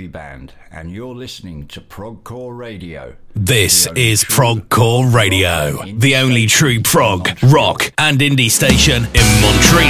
Murphy Band, and you're listening to Progcore Radio. This is Progcore Radio, the only true prog, rock, and indie station in Montreal.